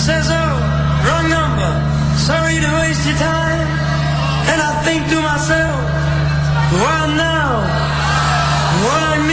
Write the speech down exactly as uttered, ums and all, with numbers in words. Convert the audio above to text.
says, oh, wrong number, sorry to waste your time. And I think to myself, well now, what I mean